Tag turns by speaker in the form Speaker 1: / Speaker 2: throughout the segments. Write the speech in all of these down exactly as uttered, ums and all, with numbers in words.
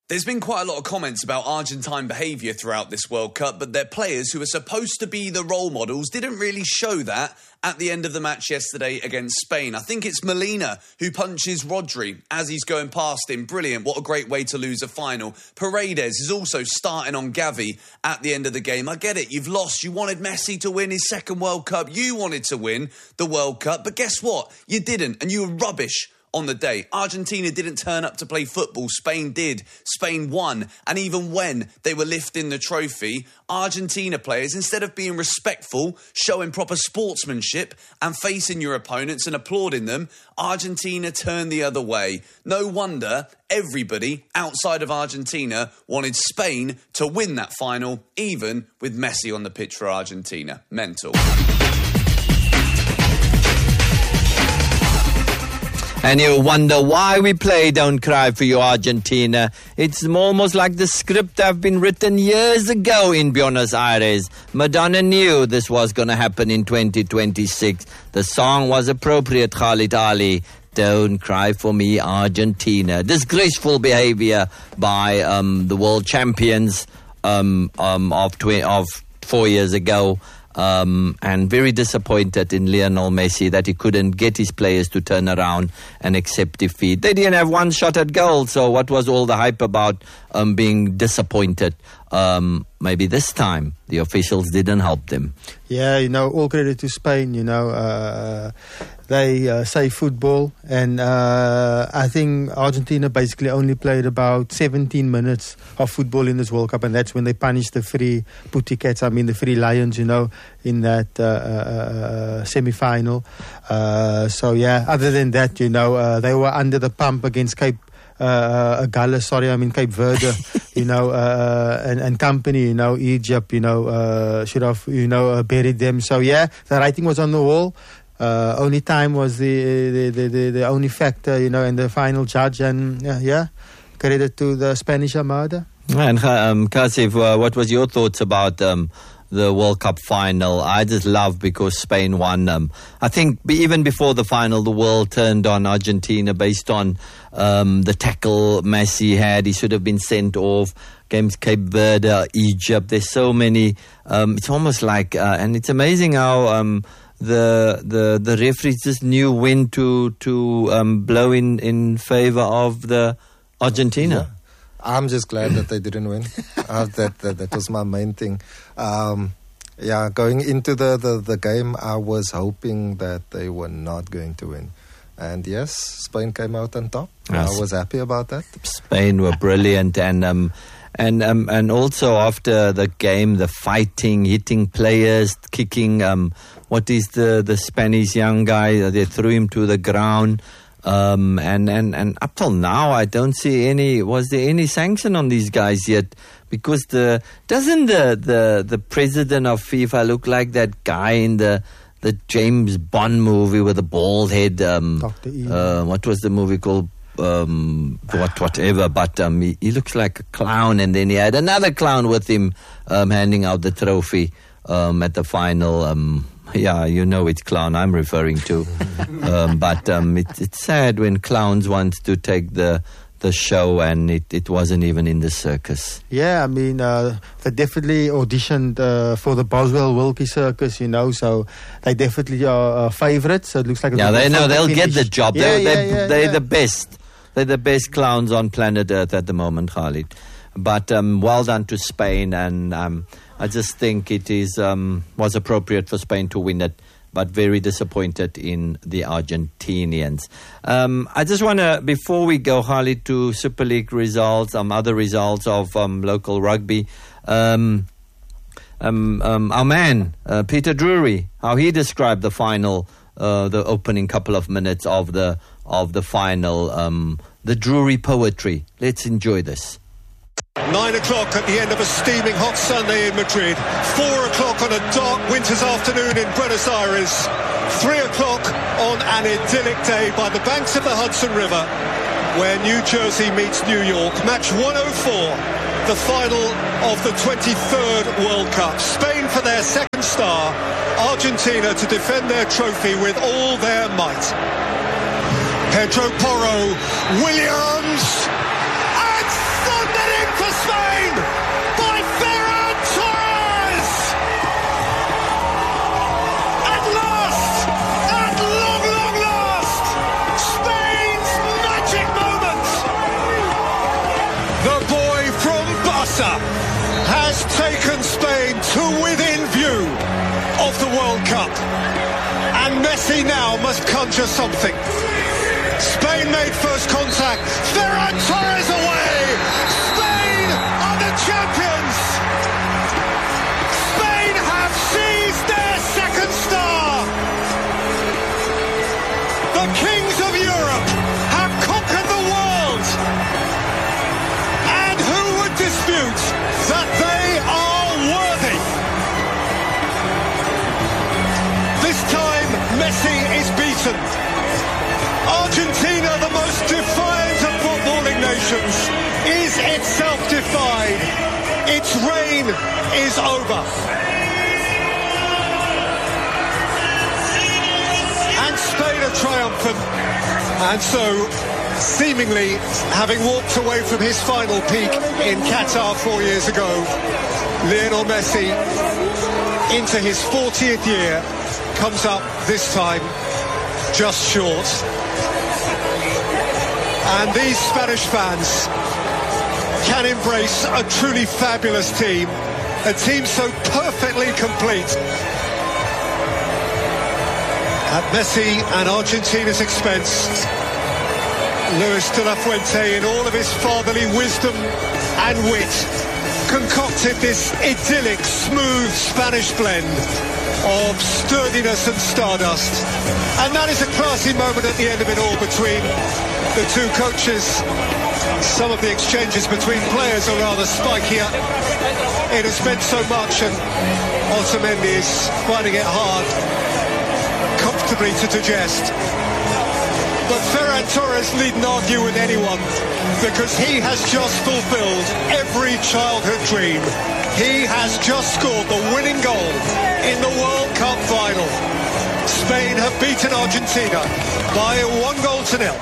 Speaker 1: There's been quite a lot of comments about Argentine behaviour throughout this World Cup, but their players, who are supposed to be the role models, didn't really show that at the end of the match yesterday against Spain. I think it's Molina who punches Rodri as he's going past him. Brilliant. What a great way to lose a final. Paredes is also starting on Gavi at the end of the game. I get it. You've lost. You wanted Messi to win his second World Cup. You wanted to win the World Cup. But guess what? You didn't, and you were rubbish on the day. Argentina didn't turn up to play football. Spain did. Spain won. And even when they were lifting the trophy, Argentina players, instead of being respectful, showing proper sportsmanship and facing your opponents and applauding them, Argentina turned the other way. No wonder everybody outside of Argentina wanted Spain to win that final, even with Messi on the pitch for Argentina. Mental.
Speaker 2: And you wonder why we play Don't Cry for You, Argentina. It's almost like the script have been written years ago in Buenos Aires. Madonna knew this was going to happen in twenty twenty-six. The song was appropriate, Khalid Ali. Don't Cry for Me, Argentina. Disgraceful behavior by um, the world champions um, um, of, tw- of four years ago. Um, and very disappointed in Lionel Messi that he couldn't get his players to turn around and accept defeat. They didn't have one shot at goal, so what was all the hype about um, being disappointed? Um, maybe this time the officials didn't help them.
Speaker 3: Yeah, you know, all credit to Spain, you know. Uh, they uh, say football, and uh, I think Argentina basically only played about seventeen minutes of football in this World Cup, and that's when they punished the three Pussycats, I mean the three Lions, you know, in that uh, uh, semi-final. Uh, so, yeah, other than that, you know, uh, they were under the pump against Cape Uh, Gala, sorry, I mean Cape Verde, you know, uh, and, and company, you know, Egypt, you know, uh, should have, you know, uh, buried them. So, yeah, the writing was on the wall. Uh, only time was the the, the, the the only factor, you know, and the final judge. And, uh, yeah, credit to the Spanish Armada.
Speaker 2: And, um, Kasif, uh, what was your thoughts about um, the World Cup final? I just love because Spain won. Um, I think even before the final, the world turned on Argentina based on um, the tackle Messi had. He should have been sent off. Games Cape Verde, Egypt. There's so many. Um, it's almost like, uh, and it's amazing how um, the the the referees just knew when to to um, blow in in favor of the Argentina.
Speaker 4: Yeah. I'm just glad that they didn't win. uh, that, that that was my main thing. Um, yeah, going into the, the, the game, I was hoping that they were not going to win. And yes, Spain came out on top. Yes. I was happy about that.
Speaker 2: Spain were brilliant, and um, and um, and also after the game, the fighting, hitting players, kicking. Um, what is the the Spanish young guy? They threw him to the ground. Um, and, and, and up till now, I don't see any, was there any sanction on these guys yet? Because the, doesn't the, the, the president of FIFA look like that guy in the, the James Bond movie with the bald head? Um,
Speaker 3: Doctor E.
Speaker 2: Uh, what was the movie called? Um, what, whatever, but, um, he, he looks like a clown, and then he had another clown with him, um, handing out the trophy, um, at the final, um, yeah, you know which clown I'm referring to. um, but um, it, it's sad when clowns want to take the the show, and it, it wasn't even in the circus.
Speaker 3: Yeah, I mean, uh, they definitely auditioned uh, for the Boswell Wilkie Circus, you know, so they definitely are uh, favourites. So it looks like
Speaker 2: yeah, they know they'll finish. Get the job.
Speaker 3: Yeah,
Speaker 2: they're
Speaker 3: yeah,
Speaker 2: they're,
Speaker 3: yeah,
Speaker 2: they're
Speaker 3: yeah.
Speaker 2: the best. They're the best clowns on planet Earth at the moment, Khalid. But um, well done to Spain, and um, I just think it is um, was appropriate for Spain to win it, but very disappointed in the Argentinians. Um, I just want to, before we go, Khalid, to Super League results, um, other results of um, local rugby, um, um, um, our man, uh, Peter Drury, how he described the final, uh, the opening couple of minutes of the of the final, um, the Drury poetry. Let's enjoy this.
Speaker 5: Nine o'clock at the end of a steaming hot Sunday in Madrid. Four o'clock on a dark winter's afternoon in Buenos Aires. Three o'clock on an idyllic day by the banks of the Hudson River, where New Jersey meets New York. Match one oh four, the final of the twenty-third World Cup. Spain for their second star, Argentina to defend their trophy with all their might. Pedro Porro, Williams, and Sunday! Messi now must conjure something. Spain made first contact. Ferran Torres away. Spain are the champions. Spain have seized their second star. The kings of Europe have conquered the world. And who would dispute that they are worthy? This time, Messi is beaten. Argentina, the most defiant of footballing nations, is itself defied. Its reign is over. And Spain are triumphant. And so, seemingly, having walked away from his final peak in Qatar four years ago, Lionel Messi, into his fortieth year, comes up this time just short. And these Spanish fans can embrace a truly fabulous team, a team so perfectly complete. At Messi and Argentina's expense, Luis de la Fuente, in all of his fatherly wisdom and wit, concocted this idyllic, smooth Spanish blend of sturdiness and stardust. And that is a classy moment at the end of it all between the two coaches. Some of the exchanges between players are rather spikier. It has meant so much, and Otamendi is finding it hard comfortably to digest. But Ferran Torres needn't argue with anyone, because he has just fulfilled every childhood dream. He has just scored the winning goal in the World Cup final. Spain have beaten Argentina by one goal to nil.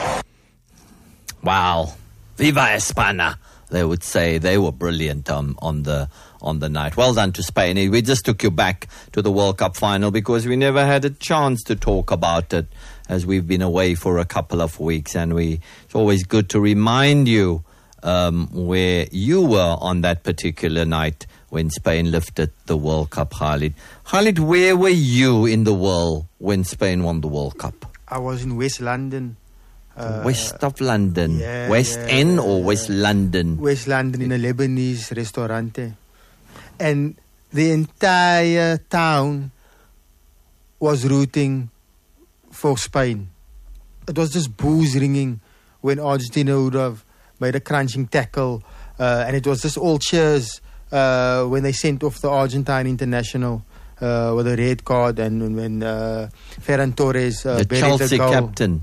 Speaker 2: Wow. Viva España, they would say. They were brilliant um, on the on the night. Well done to Spain. We just took you back to the World Cup final because we never had a chance to talk about it as we've been away for a couple of weeks. And we it's always good to remind you um, where you were on that particular night when Spain lifted the World Cup, Khalid. Khalid, where were you in the world when Spain won the World Cup?
Speaker 3: I was in West London. Uh,
Speaker 2: West of London.
Speaker 3: yeah,
Speaker 2: West
Speaker 3: yeah,
Speaker 2: End or
Speaker 3: yeah.
Speaker 2: West London?
Speaker 3: West London in a Lebanese restaurante. And the entire town was rooting for Spain. It was just boos ringing when Argentina would have made a crunching tackle. Uh, and it was just all cheers uh, when they sent off the Argentine international uh, with a red card. And when uh, Ferran Torres uh,
Speaker 2: the
Speaker 3: buried
Speaker 2: Chelsea
Speaker 3: the goal.
Speaker 2: captain.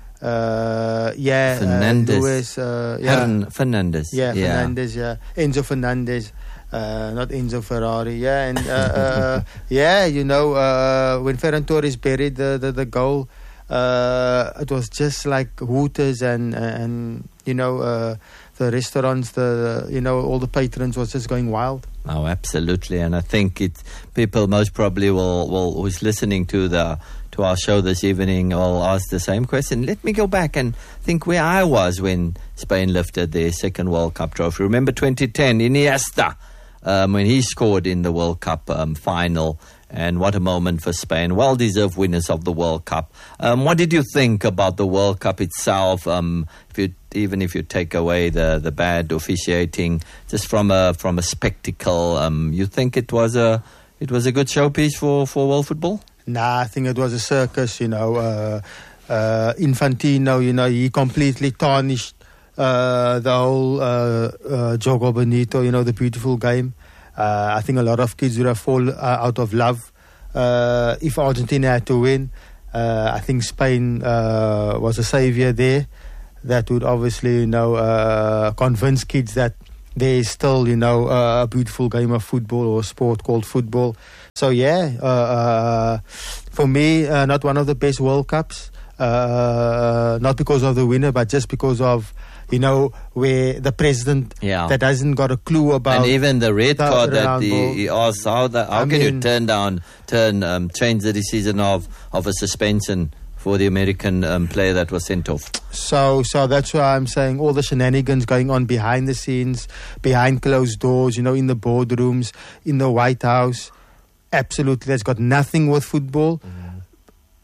Speaker 3: Uh, yeah,
Speaker 2: Fernandes.
Speaker 3: Uh, Luis, uh, yeah.
Speaker 2: Fern- Fernandes.
Speaker 3: Yeah, Fernandes, yeah. Enzo Fernandes, uh, not Enzo Ferrari, yeah. And, uh, uh, yeah, you know, uh, when Ferran Torres buried the, the, the goal, uh, it was just like hooters and, and you know, uh, the restaurants, the you know, all the patrons was just going wild.
Speaker 2: Oh, absolutely. And I think it people most probably will, will who's listening to the to our show this evening will ask the same question. Let me go back and think where I was when Spain lifted their second World Cup trophy. Remember twenty ten, Iniesta, um, when he scored in the World Cup um, final. And what a moment for Spain. Well-deserved winners of the World Cup. Um, what did you think about the World Cup itself? Um, if you, even if you take away the, the bad officiating, just from a from a spectacle, um, you think it was a it was a good showpiece for, for world football?
Speaker 3: Nah, I think it was a circus, you know. Uh, uh, Infantino, you know, he completely tarnished uh, the whole uh, uh, Jogo Bonito, you know, the beautiful game. Uh, I think a lot of kids would have fallen uh, out of love uh, if Argentina had to win. Uh, I think Spain uh, was a savior there that would obviously, you know, uh, convince kids that there is still, you know, uh, a beautiful game of football or sport called football. So, yeah, uh, uh, for me, uh, not one of the best World Cups. Uh, not because of the winner, but just because of, you know, where the president
Speaker 2: yeah.
Speaker 3: that hasn't got a clue about.
Speaker 2: And even the red
Speaker 3: the
Speaker 2: card that
Speaker 3: round
Speaker 2: he,
Speaker 3: ball.
Speaker 2: he asked, how, the, how
Speaker 3: I
Speaker 2: can you
Speaker 3: mean-
Speaker 2: turn down, turn, um, change the decision of, of a suspension for the American um, player that was sent off?
Speaker 3: So, so that's why I'm saying all the shenanigans going on behind the scenes, behind closed doors, you know, in the boardrooms, in the White House. Absolutely, that's got nothing with football.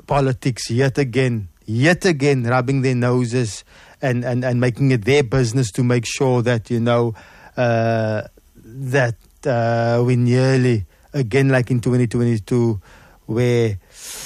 Speaker 3: politics yet again, yet again, rubbing their noses and, and, and making it their business to make sure that, you know, uh, that uh, we nearly, again like in twenty twenty-two, where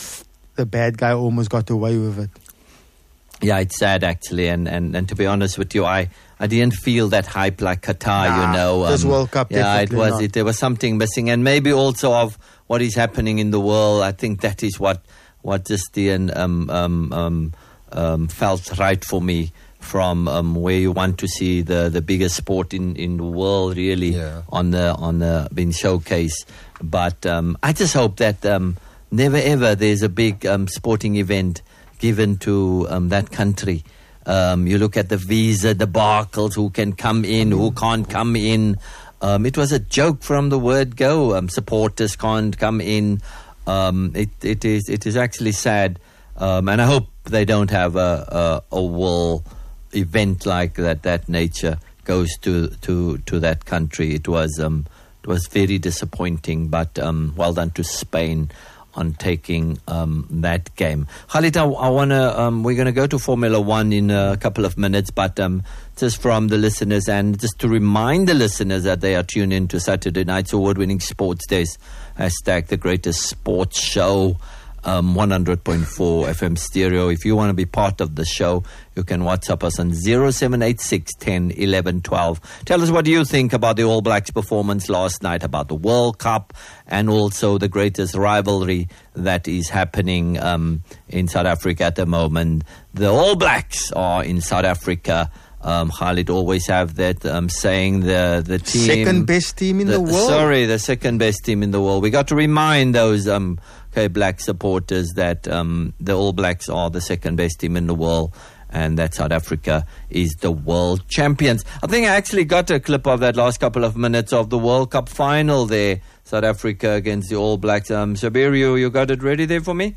Speaker 3: the bad guy almost got away with it.
Speaker 2: Yeah, it's sad actually, and, and, and to be honest with you, I, I didn't feel that hype like Qatar,
Speaker 3: nah,
Speaker 2: you know.
Speaker 3: This
Speaker 2: um,
Speaker 3: World Cup,
Speaker 2: yeah, it was.
Speaker 3: not.
Speaker 2: It, there was something missing, and maybe also of what is happening in the world. I think that is what what just Ian um, um, um, um, felt right for me. From um, where you want to see the, the biggest sport in, in the world, really,
Speaker 4: Yeah.
Speaker 2: on the on the being showcased. But um, I just hope that um, never ever there's a big um, sporting event given to um, that country. Um, you look at the visa debacles, who can come in, who can't come in. Um, it was a joke from the word go. Um, supporters can't come in. Um, it it is it is actually sad, um, and I hope they don't have a a, a world event like that. That nature goes to to to that country. It was um it was very disappointing, but um well done to Spain on taking um, that game. Khalid, I, I want to, um, we're going to go to Formula One in a couple of minutes, but um, just from the listeners and just to remind the listeners that they are tuned in to Saturday night's award-winning Sports Days, hashtag the greatest sports show, um, one hundred point four F M stereo. If you want to be part of the show, you can WhatsApp us on zero seven eight six, one zero, one one, one two. Tell us what you think about the All Blacks' performance last night, about the World Cup, and also the greatest rivalry that is happening um, in South Africa at the moment. The All Blacks are in South Africa. Um, Khalid always have that um, saying the the team
Speaker 3: second best team in the, the world.
Speaker 2: Sorry, the second best team in the world. We got to remind those um, okay, black supporters that um, the All Blacks are the second best team in the world, and that South Africa is the world champions. I think I actually got a clip of that last couple of minutes of the World Cup final there, South Africa against the All Blacks. Um, Shabir, you, you got it ready there for me?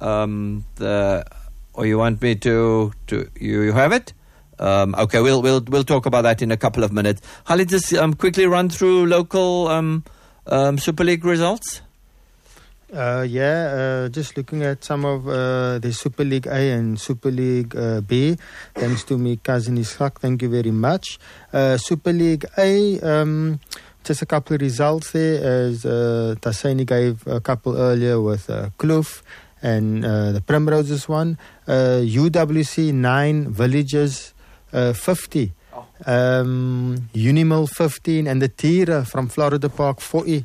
Speaker 2: Um, the, or you want me to, to you, you have it? Um, okay, we'll we'll we'll talk about that in a couple of minutes. Khalid, just um, quickly run through local um, um, Super League results.
Speaker 3: Uh, yeah, uh, just looking at some of uh, the Super League A and Super League uh, B. Thanks to me cousin Ishak, thank you very much. Uh, Super League A, um, just a couple of results there, as uh, Tassani gave a couple earlier with uh, Kloof and uh, the Primroses one. Uh, U W C nine, Villages uh, fifty. Oh. Um, Unimil fifteen, and the Tira from Florida Park forty.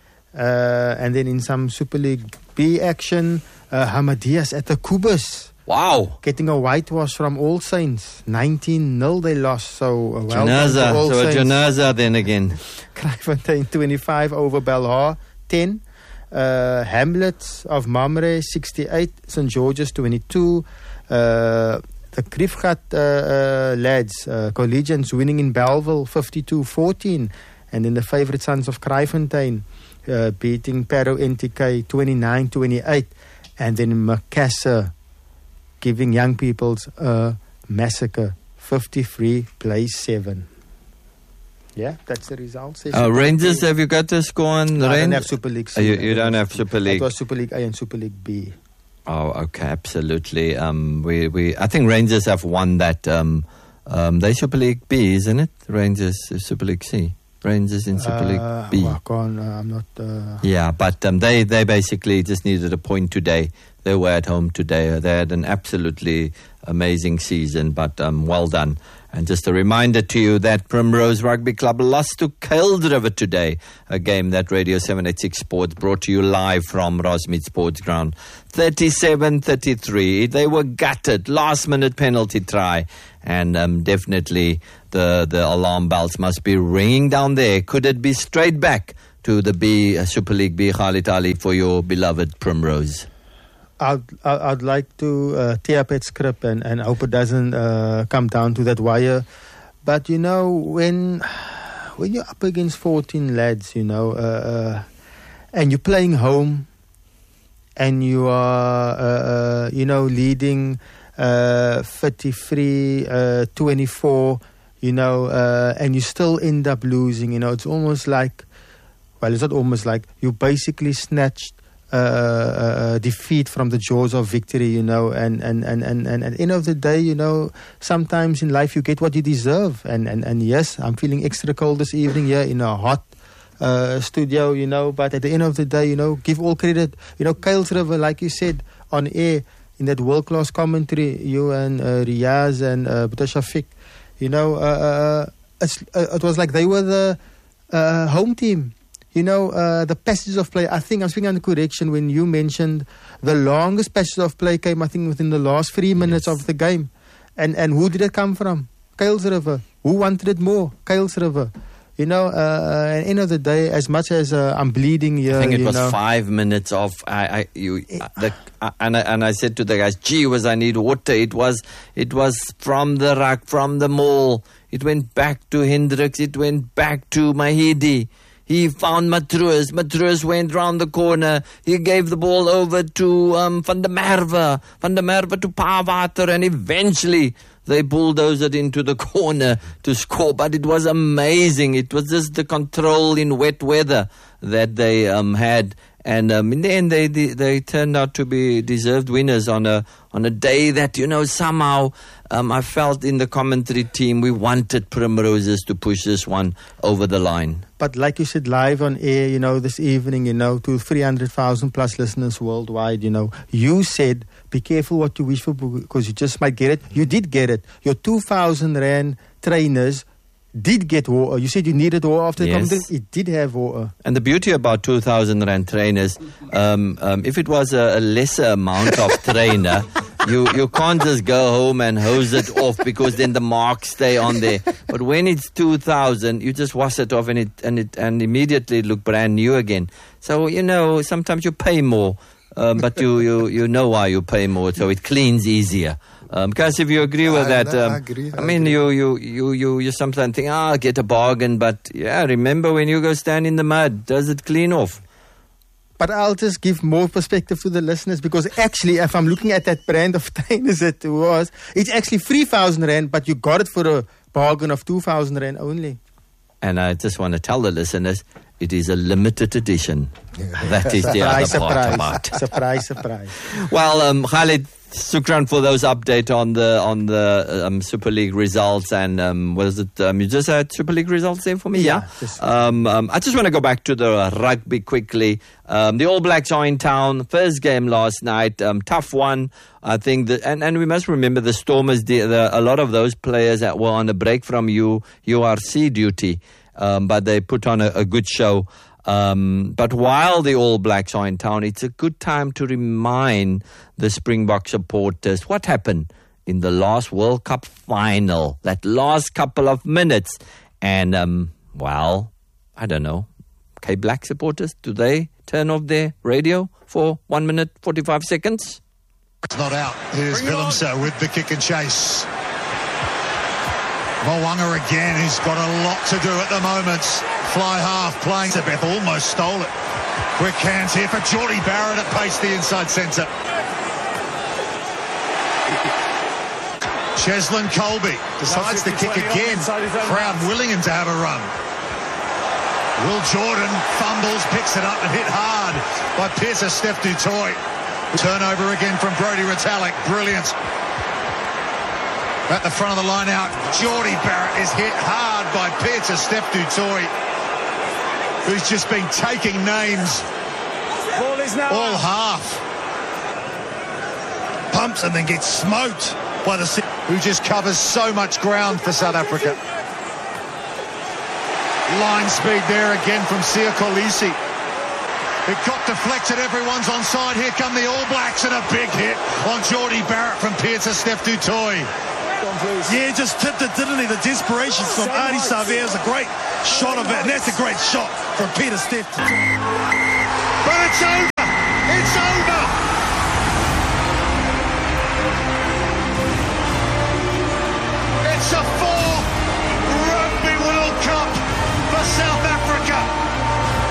Speaker 3: Uh, and then in some Super League B action, uh, Hamadias at the Kubus.
Speaker 2: Wow.
Speaker 3: Getting a whitewash from All Saints. nineteen nil they lost. So, uh, well
Speaker 2: Janaza.
Speaker 3: All
Speaker 2: So
Speaker 3: Saints.
Speaker 2: a Janaza then again.
Speaker 3: Kraaifontein twenty-five over Belhar ten. Uh, Hamlets of Mamre sixty-eight. Saint George's twenty-two. Uh, the Griefgat uh, uh, lads, uh, Collegians winning in Belleville fifty-two fourteen. And then the favourite sons of Kraaifontein uh, beating Parow N T K twenty-nine twenty-eight. And then Macassar giving young people's a massacre fifty-three plays seven. Yeah, that's the results.
Speaker 2: Uh, Rangers, have you got the score on
Speaker 3: No, I don't
Speaker 2: Rangers?
Speaker 3: have Super League C.
Speaker 2: Oh, you, you don't have Super League.
Speaker 3: It was Super League A and Super League B.
Speaker 2: Oh, okay, absolutely. Um, we, we, I think Rangers have won that. Um, um, they Super League B, isn't it? Rangers uh, Super League C. Rangers in Super
Speaker 3: Uh,
Speaker 2: League B.
Speaker 3: well, I can't, uh, I'm not. Uh,
Speaker 2: Yeah, but um, they, they basically just needed a point today. They were at home today. They had an absolutely amazing season, but um, well done. And just a reminder to you that Primrose Rugby Club lost to Kuilsriver today, a game that Radio seven eighty-six Sports brought to you live from Rosemead Sports Ground. thirty-seven thirty-three. They were gutted. Last minute penalty try. And um, definitely the, the alarm bells must be ringing down there. Could it be straight back to the B uh, Super League B, Khalid Ali, for your beloved Primrose?
Speaker 3: I'd, I'd like to uh, tear up that script and, and hope it doesn't uh, come down to that wire. But, you know, when when you're up against fourteen lads, you know, uh, uh, and you're playing home and you are, uh, uh, you know, leading uh, thirty-three twenty-four, you know, uh, and you still end up losing, you know, it's almost like, well, it's not almost like, you basically snatched uh, uh, defeat from the jaws of victory, you know. And, and, and, and, and at the end of the day, you know, sometimes in life you get what you deserve. And, and, and yes, I'm feeling extra cold this evening here in a hot uh, studio, you know. But at the end of the day, you know, give all credit. You know, Kuilsriver, like you said, on air, in that world-class commentary, you and uh, Riaz and uh, Shafiq, you know, uh, uh, it's, uh, it was like they were the uh, home team. You know, uh, the passages of play, I think, I'm speaking under correction, when you mentioned the longest passages of play came, I think, within the last three minutes yes. of the game. And and who did it come from? Kuilsriver. Who wanted it more? Kuilsriver. You know, uh, at the end of the day, as much as uh, I'm bleeding here,
Speaker 2: I think it
Speaker 3: you
Speaker 2: was
Speaker 3: know,
Speaker 2: five minutes of I, I you uh, the uh, and I, and I said to the guys, "Gee whiz, I need water." It was it was from the ruck, from the maul. It went back to Hendricks. It went back to Mahidi. He found Matroos. Matroos went round the corner. He gave the ball over to um, Van der Merwe. Van der Merwe to Pavater, and eventually they bulldozed it into the corner to score. But it was amazing. It was just the control in wet weather that they um, had. And um, in the end, they, they they turned out to be deserved winners on a on a day that, you know, somehow um, I felt in the commentary team we wanted Primroses to push this one over the line.
Speaker 3: But like you said, live on air, you know, this evening, you know, to three hundred thousand plus listeners worldwide, you know, you said, be careful what you wish for because you just might get it. You did get it. Your two thousand rand trainers did get water. You said you needed water after the
Speaker 2: yes.
Speaker 3: competition. It did have water.
Speaker 2: And the beauty about two thousand rand trainers, um, um, if it was a, a lesser amount of trainer, you, you can't just go home and hose it off because then the marks stay on there. But when it's two thousand, you just wash it off and it and it and immediately look brand new again. So, you know, sometimes you pay more, um, but you, you, you know why you pay more, so it cleans easier. Um, guys, if you agree with
Speaker 4: I,
Speaker 2: that,
Speaker 4: no,
Speaker 2: um,
Speaker 4: I, agree, I,
Speaker 2: I mean,
Speaker 4: agree.
Speaker 2: you, you, you, you, you sometimes think, ah, I'll get a bargain, but yeah, remember when you go stand in the mud, does it clean off?
Speaker 3: But I'll just give more perspective to the listeners because actually, if I'm looking at that brand of trainers it was, it's actually three thousand rand, but you got it for a bargain of two thousand rand only.
Speaker 2: And I just want to tell the listeners, it is a limited edition. That is the other
Speaker 3: surprise,
Speaker 2: part about it.
Speaker 3: Surprise, surprise.
Speaker 2: Well, um, Khalid, Sukran for those update on the on the um, Super League results. And um, was it um, you just had Super League results there for me?
Speaker 3: Yeah.
Speaker 2: yeah? Um, um, I just want to go back to the rugby quickly. Um, the All Blacks are in town. First game last night, um, tough one. I think that, and, and we must remember the Stormers. The, the, a lot of those players that were on a break from U U R C duty, um, but they put on a, a good show. Um, but while the All Blacks are in town, it's a good time to remind the Springbok supporters what happened in the last World Cup final, that last couple of minutes. And, um, well, I don't know, K Black supporters, do they turn off their radio for one minute, forty-five seconds?
Speaker 6: It's not out. Here's Willemse with the kick and chase. Mo'unga again, who's got a lot to do at the moment. Fly half, playing to Beth, almost stole it. Quick hands here for Geordie Barrett at pace, the inside centre. Cheslin Colby decides to kick again. Crown Willingham to have a run. Will Jordan fumbles, picks it up and hit hard by Peter Steph du Toit. Turnover again from Brodie Retallick, brilliant. At the front of the line out, Geordie Barrett is hit hard by Peter Steph du Toit, who's just been taking names
Speaker 7: Ball is now
Speaker 6: all half. Pumps and then gets smoked by the who just covers so much ground for South Africa. Line speed there again from Sia Kolisi. It got deflected, everyone's onside. Here come the All Blacks and a big hit on Geordie Barrett from Peter Steph du Toit.
Speaker 7: Yeah, just tipped it, didn't he? The desperation from Ardie Savea is a great shot of it, and that's a great shot from Peter Steph.
Speaker 6: But it's over! It's over!